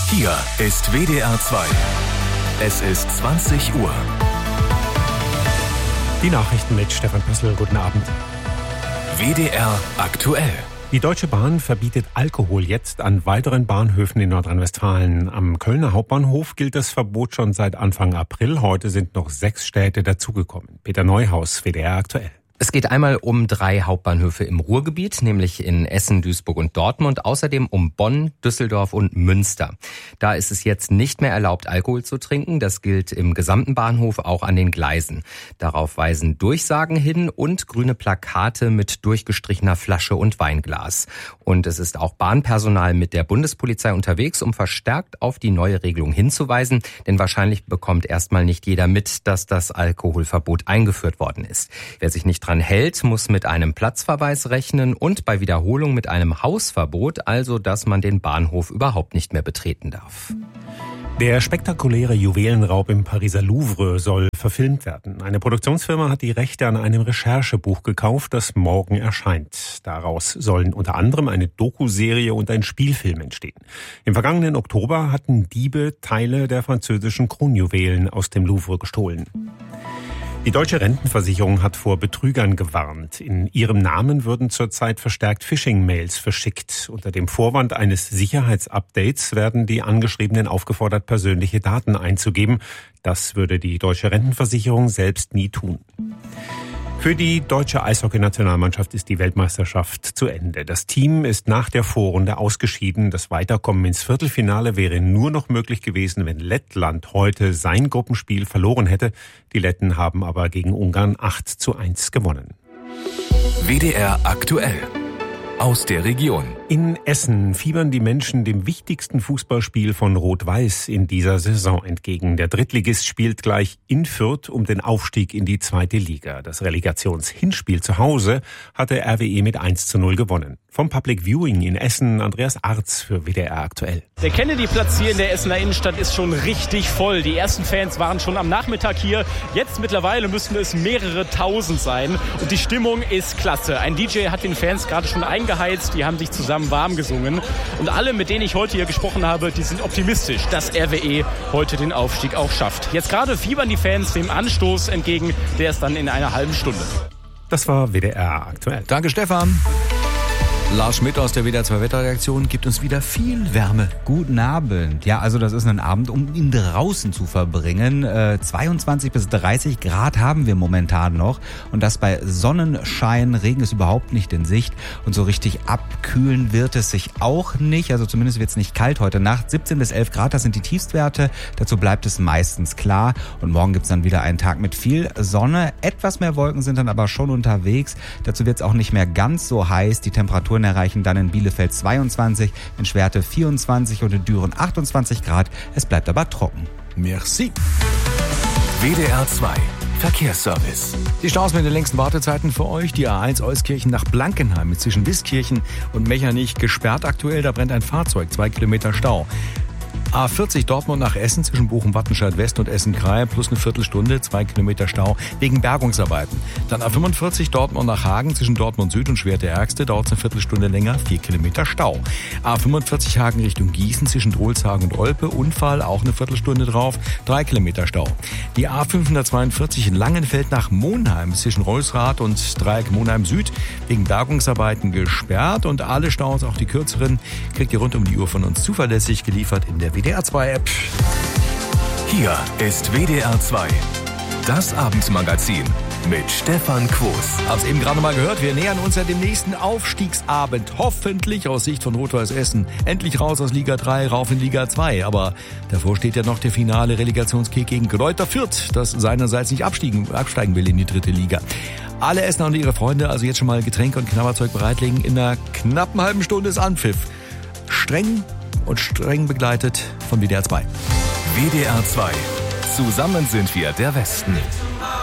Hier ist WDR 2. Es ist 20 Uhr. Die Nachrichten mit Stefan Püssl. Guten Abend. WDR aktuell. Die Deutsche Bahn verbietet Alkohol jetzt an weiteren Bahnhöfen in Nordrhein-Westfalen. Am Kölner Hauptbahnhof gilt das Verbot schon seit Anfang April. Heute sind noch 6 Städte dazugekommen. Peter Neuhaus, WDR aktuell. Es geht einmal um 3 Hauptbahnhöfe im Ruhrgebiet, nämlich in Essen, Duisburg und Dortmund, außerdem um Bonn, Düsseldorf und Münster. Da ist es jetzt nicht mehr erlaubt, Alkohol zu trinken. Das gilt im gesamten Bahnhof, auch an den Gleisen. Darauf weisen Durchsagen hin und grüne Plakate mit durchgestrichener Flasche und Weinglas. Und es ist auch Bahnpersonal mit der Bundespolizei unterwegs, um verstärkt auf die neue Regelung hinzuweisen. Denn wahrscheinlich bekommt erstmal nicht jeder mit, dass das Alkoholverbot eingeführt worden ist. Wer sich nicht dran hält, muss mit einem Platzverweis rechnen und bei Wiederholung mit einem Hausverbot, also dass man den Bahnhof überhaupt nicht mehr betreten darf. Der spektakuläre Juwelenraub im Pariser Louvre soll verfilmt werden. Eine Produktionsfirma hat die Rechte an einem Recherchebuch gekauft, das morgen erscheint. Daraus sollen unter anderem eine Dokuserie und ein Spielfilm entstehen. Im vergangenen Oktober hatten Diebe Teile der französischen Kronjuwelen aus dem Louvre gestohlen. Die Deutsche Rentenversicherung hat vor Betrügern gewarnt. In ihrem Namen würden zurzeit verstärkt Phishing-Mails verschickt. Unter dem Vorwand eines Sicherheitsupdates werden die Angeschriebenen aufgefordert, persönliche Daten einzugeben. Das würde die Deutsche Rentenversicherung selbst nie tun. Für die deutsche Eishockey-Nationalmannschaft ist die Weltmeisterschaft zu Ende. Das Team ist nach der Vorrunde ausgeschieden. Das Weiterkommen ins Viertelfinale wäre nur noch möglich gewesen, wenn Lettland heute sein Gruppenspiel verloren hätte. Die Letten haben aber gegen Ungarn 8:1 gewonnen. WDR aktuell. Aus der Region. In Essen fiebern die Menschen dem wichtigsten Fußballspiel von Rot-Weiß in dieser Saison entgegen. Der Drittligist spielt gleich in Fürth um den Aufstieg in die 2. Liga. Das Relegationshinspiel zu Hause hatte RWE mit 1:0 gewonnen. Vom Public Viewing in Essen, Andreas Arz für WDR aktuell. Der Kennedy-Platz hier in der Essener Innenstadt ist schon richtig voll. Die ersten Fans waren schon am Nachmittag hier. Jetzt mittlerweile müssten es mehrere tausend sein. Und die Stimmung ist klasse. Ein DJ hat den Fans gerade schon eingeheizt. Die haben sich zusammen warm gesungen. Und alle, mit denen ich heute hier gesprochen habe, die sind optimistisch, dass RWE heute den Aufstieg auch schafft. Jetzt gerade fiebern die Fans dem Anstoß entgegen. Der ist dann in einer halben Stunde. Das war WDR aktuell. Danke, Stefan. Lars Schmidt aus der WDR 2 Wetterredaktion gibt uns wieder viel Wärme. Guten Abend. Ja, also das ist ein Abend, um ihn draußen zu verbringen. 22 bis 30 Grad haben wir momentan noch. Und das bei Sonnenschein. Regen ist überhaupt nicht in Sicht. Und so richtig abkühlen wird es sich auch nicht. Also zumindest wird es nicht kalt heute Nacht. 17 bis 11 Grad, das sind die Tiefstwerte. Dazu bleibt es meistens klar. Und morgen gibt es dann wieder einen Tag mit viel Sonne. Etwas mehr Wolken sind dann aber schon unterwegs. Dazu wird es auch nicht mehr ganz so heiß. Die Temperaturen erreichen dann in Bielefeld 22, in Schwerte 24 und in Düren 28 Grad. Es bleibt aber trocken. Merci. WDR 2 Verkehrsservice. Die Staus mit den längsten Wartezeiten für euch. Die A1 Euskirchen nach Blankenheim zwischen Wiskirchen und Mechernich gesperrt aktuell. Da brennt ein Fahrzeug, 2 Kilometer Stau. A40 Dortmund nach Essen zwischen Bochum-Wattenscheid West und Essen-Kraai plus eine Viertelstunde, 2 Kilometer Stau wegen Bergungsarbeiten. Dann A45 Dortmund nach Hagen zwischen Dortmund Süd und Schwerte-Ärgste dauert es eine Viertelstunde länger, 4 Kilometer Stau. A45 Hagen Richtung Gießen zwischen Drolshagen und Olpe, Unfall, auch eine Viertelstunde drauf, 3 Kilometer Stau. Die A542 in Langenfeld nach Monheim zwischen Rolsrath und Dreieck Monheim Süd wegen Bergungsarbeiten gesperrt und alle Staus, auch die kürzeren, kriegt ihr rund um die Uhr von uns zuverlässig geliefert in der WDR 2 App. Hier ist WDR 2. Das Abendmagazin mit Stefan Quos. Hab's eben gerade mal gehört, wir nähern uns ja dem nächsten Aufstiegsabend. Hoffentlich aus Sicht von Rot-Weiß Essen. Endlich raus aus Liga 3, rauf in Liga 2. Aber davor steht ja noch der finale Relegationskick gegen Greuther Fürth, das seinerseits nicht absteigen will in die 3. Liga. Alle Essener und ihre Freunde also jetzt schon mal Getränke und Knabberzeug bereitlegen. In einer knappen halben Stunde ist Anpfiff. Streng begleitet von WDR 2. WDR 2. Zusammen sind wir der Westen.